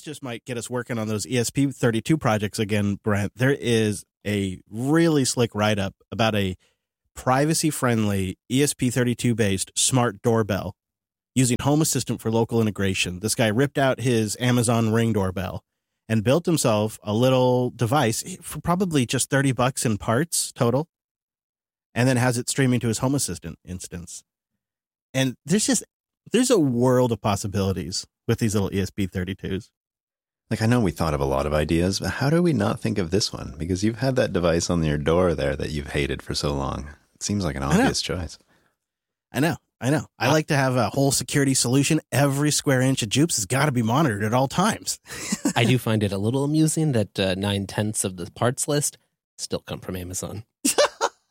just might get us working on those ESP32 projects again, Brent. There is a really slick write-up about a privacy-friendly ESP32-based smart doorbell using Home Assistant for local integration. This guy ripped out his Amazon Ring doorbell and built himself a little device for probably just $30 in parts total, and then has it streaming to his Home Assistant instance. And there's a world of possibilities with these little ESP32s. Like, I know we thought of a lot of ideas, but how do we not think of this one? Because you've had that device on your door there that you've hated for so long. It seems like an obvious choice. I know. I like to have a whole security solution. Every square inch of Jupes has got to be monitored at all times. I do find it a little amusing that 9/10 of the parts list still come from Amazon.